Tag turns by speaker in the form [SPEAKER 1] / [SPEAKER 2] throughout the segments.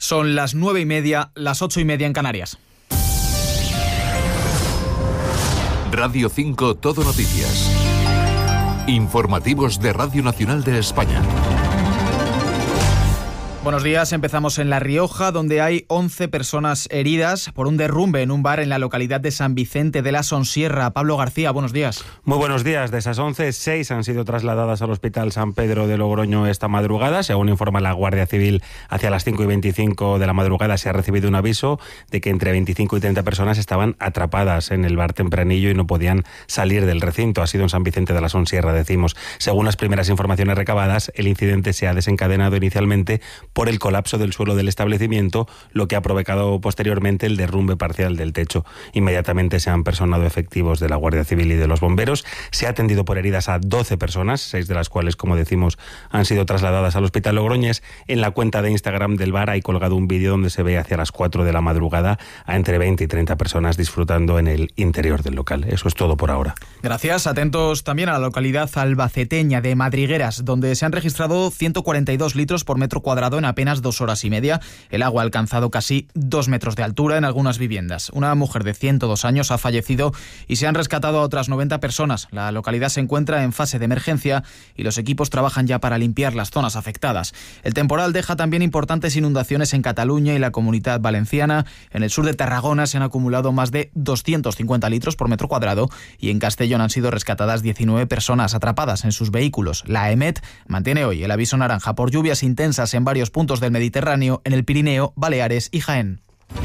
[SPEAKER 1] Son las 9:30, las 8:30 en Canarias.
[SPEAKER 2] Radio 5 Todo Noticias. Informativos de Radio Nacional de España.
[SPEAKER 1] Buenos días, empezamos en La Rioja, donde hay 11 personas heridas por un derrumbe en un bar en la localidad de San Vicente de la Sonsierra. Pablo García, buenos días.
[SPEAKER 3] Muy buenos días. De esas 11, 6 han sido trasladadas al Hospital San Pedro de Logroño esta madrugada. Según informa la Guardia Civil, hacia las 5:25 de la madrugada se ha recibido un aviso de que entre 25 y 30 personas estaban atrapadas en el bar tempranillo y no podían salir del recinto. Ha sido en San Vicente de la Sonsierra, decimos. Según las primeras informaciones recabadas, el incidente se ha desencadenado inicialmente por el colapso del suelo del establecimiento, lo que ha provocado posteriormente el derrumbe parcial del techo. Inmediatamente se han personado efectivos de la Guardia Civil y de los bomberos. Se ha atendido por heridas a 12 personas, 6 de las cuales, como decimos, han sido trasladadas al Hospital Logroñés. En la cuenta de Instagram del bar hay colgado un vídeo donde se ve hacia las 4 de la madrugada a entre 20 y 30 personas disfrutando en el interior del local. Eso es todo por ahora.
[SPEAKER 1] Gracias. Atentos también a la localidad albaceteña de Madrigueras, donde se han registrado 142 litros por metro cuadrado en apenas 2 horas y media. El agua ha alcanzado casi 2 metros de altura en algunas viviendas. Una mujer de 102 años ha fallecido y se han rescatado a otras 90 personas. La localidad se encuentra en fase de emergencia y los equipos trabajan ya para limpiar las zonas afectadas. El temporal deja también importantes inundaciones en Cataluña y la Comunidad Valenciana. En el sur de Tarragona se han acumulado más de 250 litros por metro cuadrado y en Castellón han sido rescatadas 19 personas atrapadas en sus vehículos. La EMET mantiene hoy el aviso naranja por lluvias intensas en varios puntos del Mediterráneo, en el Pirineo, Baleares y Jaén.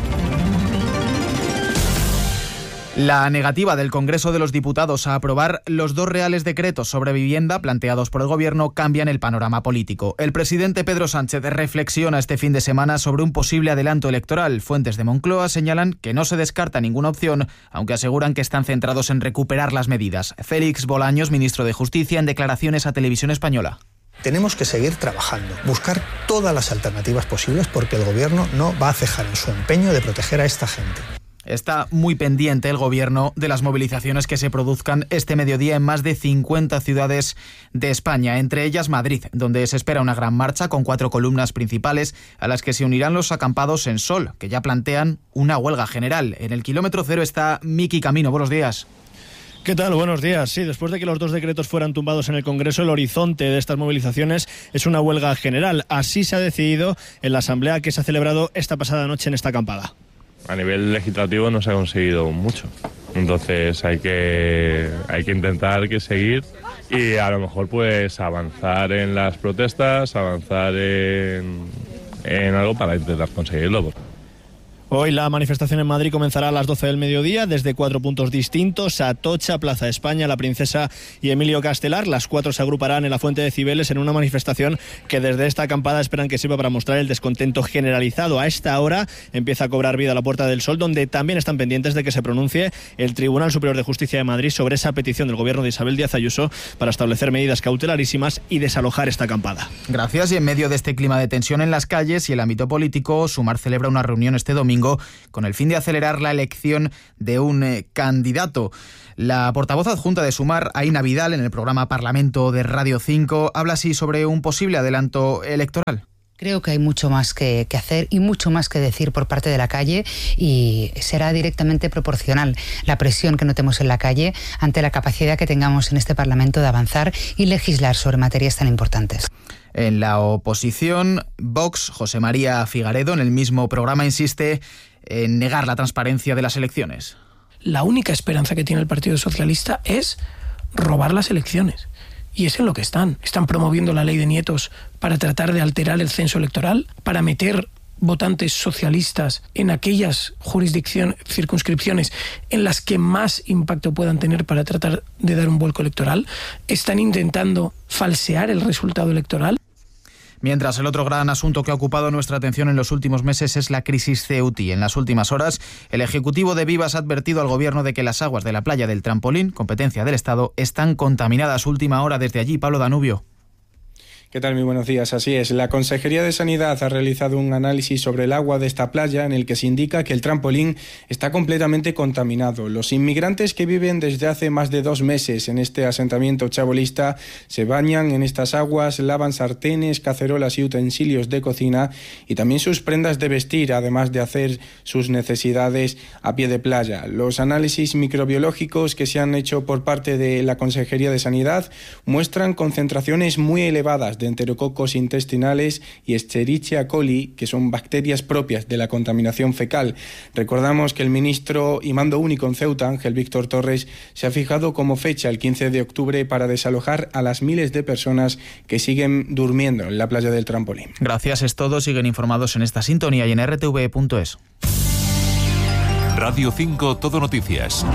[SPEAKER 1] La negativa del Congreso de los Diputados a aprobar los 2 reales decretos sobre vivienda planteados por el Gobierno cambian el panorama político. El presidente Pedro Sánchez reflexiona este fin de semana sobre un posible adelanto electoral. Fuentes de Moncloa señalan que no se descarta ninguna opción, aunque aseguran que están centrados en recuperar las medidas. Félix Bolaños, ministro de Justicia, en declaraciones a Televisión Española.
[SPEAKER 4] Tenemos que seguir trabajando, buscar todas las alternativas posibles porque el Gobierno no va a cejar en su empeño de proteger a esta gente.
[SPEAKER 1] Está muy pendiente el Gobierno de las movilizaciones que se produzcan este mediodía en más de 50 ciudades de España, entre ellas Madrid, donde se espera una gran marcha con 4 columnas principales a las que se unirán los acampados en Sol, que ya plantean una huelga general. En el kilómetro cero está Miki Camino. Buenos días.
[SPEAKER 5] ¿Qué tal? Buenos días. Sí, después de que los 2 decretos fueran tumbados en el Congreso, el horizonte de estas movilizaciones es una huelga general. Así se ha decidido en la asamblea que se ha celebrado esta pasada noche en esta acampada.
[SPEAKER 6] A nivel legislativo no se ha conseguido mucho, entonces hay que intentar seguir y a lo mejor pues avanzar en las protestas, avanzar en algo para intentar conseguirlo.
[SPEAKER 5] Hoy la manifestación en Madrid comenzará a las 12 del mediodía desde 4 puntos distintos: Atocha, Plaza España, La Princesa y Emilio Castelar. Las 4 se agruparán en la Fuente de Cibeles en una manifestación que desde esta acampada esperan que sirva para mostrar el descontento generalizado. A esta hora empieza a cobrar vida la Puerta del Sol, donde también están pendientes de que se pronuncie el Tribunal Superior de Justicia de Madrid sobre esa petición del gobierno de Isabel Díaz Ayuso para establecer medidas cautelarísimas y desalojar esta acampada.
[SPEAKER 1] Gracias. Y en medio de este clima de tensión en las calles y el ámbito político, Sumar celebra una reunión este domingo con el fin de acelerar la elección de un candidato. La portavoz adjunta de Sumar, Aina Vidal, en el programa Parlamento de Radio 5, habla así sobre un posible adelanto electoral.
[SPEAKER 7] Creo que hay mucho más que hacer y mucho más que decir por parte de la calle, y será directamente proporcional la presión que notemos en la calle ante la capacidad que tengamos en este Parlamento de avanzar y legislar sobre materias tan importantes.
[SPEAKER 1] En la oposición, Vox, José María Figaredo, en el mismo programa insiste en negar la transparencia de las elecciones.
[SPEAKER 8] La única esperanza que tiene el Partido Socialista es robar las elecciones. Y es en lo que están. Están promoviendo la ley de nietos para tratar de alterar el censo electoral, para meter votantes socialistas en aquellas circunscripciones en las que más impacto puedan tener para tratar de dar un vuelco electoral. Están intentando falsear el resultado electoral.
[SPEAKER 1] Mientras, el otro gran asunto que ha ocupado nuestra atención en los últimos meses es la crisis Ceuti. En las últimas horas, el Ejecutivo de Vivas ha advertido al Gobierno de que las aguas de la playa del Trampolín, competencia del Estado, están contaminadas. Última hora desde allí, Pablo Danubio.
[SPEAKER 9] ¿Qué tal? Muy buenos días. Así es, la Consejería de Sanidad ha realizado un análisis sobre el agua de esta playa en el que se indica que el trampolín está completamente contaminado. Los inmigrantes que viven desde hace más de 2 meses en este asentamiento chabolista se bañan en estas aguas, lavan sartenes, cacerolas y utensilios de cocina y también sus prendas de vestir, además de hacer sus necesidades a pie de playa. Los análisis microbiológicos que se han hecho por parte de la Consejería de Sanidad muestran concentraciones muy elevadas de enterococos intestinales y Escherichia coli, que son bacterias propias de la contaminación fecal. Recordamos que el ministro y mando único en Ceuta, Ángel Víctor Torres, se ha fijado como fecha el 15 de octubre para desalojar a las miles de personas que siguen durmiendo en la playa del Trampolín.
[SPEAKER 1] Gracias, es todo. Siguen informados en esta sintonía y en rtv.es.
[SPEAKER 2] Radio 5 Todo Noticias.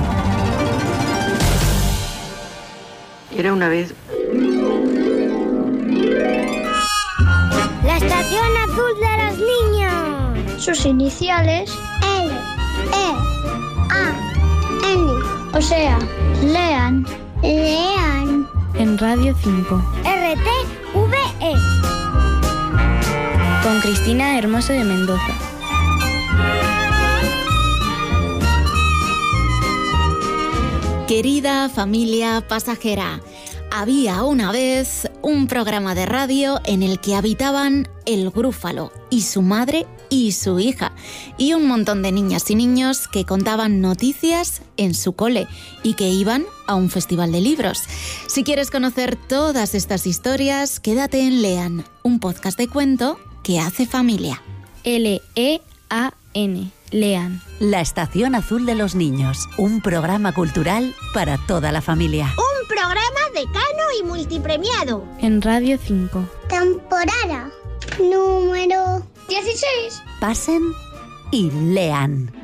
[SPEAKER 10] Era una vez...
[SPEAKER 11] La Estación Azul de los Niños. Sus iniciales L, E, A, N. O sea, lean. Lean.
[SPEAKER 12] En Radio 5.
[SPEAKER 11] RTVE.
[SPEAKER 12] Con Cristina Hermoso de Mendoza.
[SPEAKER 13] Querida familia pasajera, había una vez un programa de radio en el que habitaban el Grúfalo y su madre y su hija y un montón de niñas y niños que contaban noticias en su cole y que iban a un festival de libros. Si quieres conocer todas estas historias, quédate en Lean, un podcast de cuento que hace familia.
[SPEAKER 12] L-E-A-N. Lean.
[SPEAKER 14] La Estación Azul de los Niños, un programa cultural para toda la familia.
[SPEAKER 11] Un programa decano y multipremiado.
[SPEAKER 12] En Radio 5.
[SPEAKER 11] Temporada número 16.
[SPEAKER 14] Pasen y lean.